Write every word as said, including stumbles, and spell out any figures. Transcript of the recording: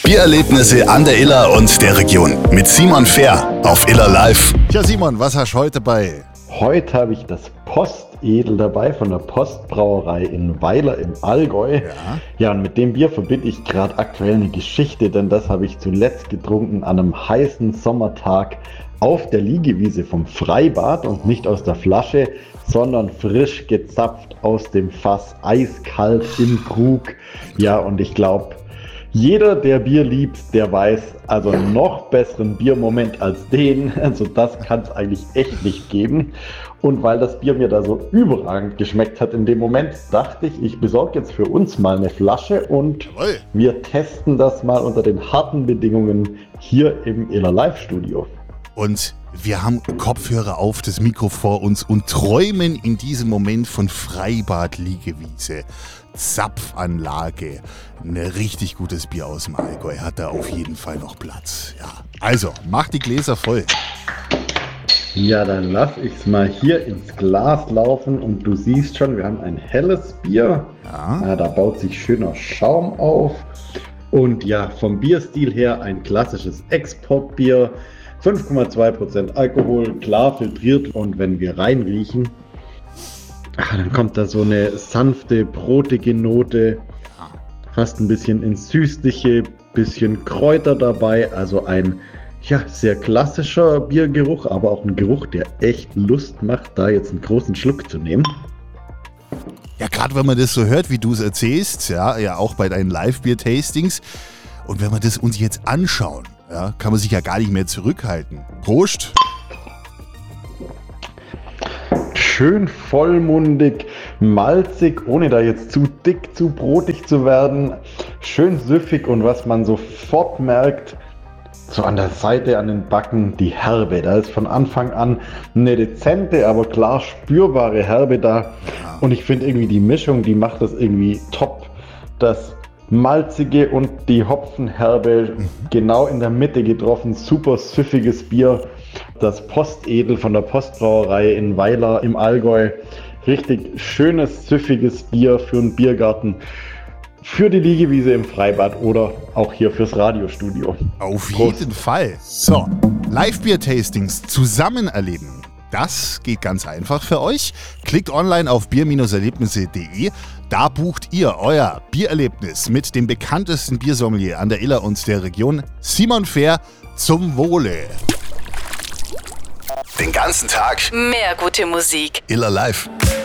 Biererlebnisse an der Iller und der Region mit Simon Fehr auf Iller Live. Ja, Simon, was hast du heute bei? Heute habe ich das Postedel dabei von der Postbrauerei in Weiler im Allgäu. Ja, ja, und mit dem Bier verbinde ich gerade aktuell eine Geschichte, denn das habe ich zuletzt getrunken an einem heißen Sommertag auf der Liegewiese vom Freibad und nicht aus der Flasche, sondern frisch gezapft aus dem Fass, eiskalt im Krug. Ja, und ich glaube, jeder, der Bier liebt, der weiß, also einen noch besseren Biermoment als den, also das kann es eigentlich echt nicht geben. Und weil das Bier mir da so überragend geschmeckt hat in dem Moment, dachte ich, ich besorge jetzt für uns mal eine Flasche und jawohl. wir testen das mal unter den harten Bedingungen hier im Iller Live Studio. Und wir haben Kopfhörer auf, das Mikro vor uns und träumen in diesem Moment von Freibad, Liegewiese, Zapfanlage. Ein richtig gutes Bier aus dem Allgäu hat da auf jeden Fall noch Platz. Ja, also, mach die Gläser voll. Ja, dann lass ich's mal hier ins Glas laufen und du siehst schon, wir haben ein helles Bier. Ja. Ja, da baut sich schöner Schaum auf. Und ja, vom Bierstil her ein klassisches Exportbier. fünf Komma zwei Prozent Alkohol, klar filtriert, und wenn wir reinriechen, ach, dann kommt da so eine sanfte, brotige Note, fast ein bisschen ins Süßliche, bisschen Kräuter dabei, also ein ja, sehr klassischer Biergeruch, aber auch ein Geruch, der echt Lust macht, da jetzt einen großen Schluck zu nehmen. Ja, gerade wenn man das so hört, wie du es erzählst, ja, ja auch bei deinen Live-Bier-Tastings, und wenn wir das uns jetzt anschauen, ja, kann man sich ja gar nicht mehr zurückhalten. Prost! Schön vollmundig, malzig, ohne da jetzt zu dick, zu brotig zu werden. Schön süffig, und was man sofort merkt, so an der Seite, an den Backen, die Herbe. Da ist von Anfang an eine dezente, aber klar spürbare Herbe da. Und ich finde irgendwie die Mischung, die macht das irgendwie top. Das Malzige und die Hopfenherbe mhm. genau in der Mitte getroffen. Super süffiges Bier. Das Postedel von der Postbrauerei in Weiler im Allgäu. Richtig schönes, süffiges Bier für einen Biergarten, für die Liegewiese im Freibad oder auch hier fürs Radiostudio. Auf Prost. jeden Fall. So, Live-Bier-Tastings zusammen erleben. Das geht ganz einfach für euch. Klickt online auf bier erlebnisse punkt de. Da bucht ihr euer Biererlebnis mit dem bekanntesten Biersommelier an der Iller und der Region, Simon Fehr, zum Wohle. Den ganzen Tag Mehr gute Musik. Iller Live.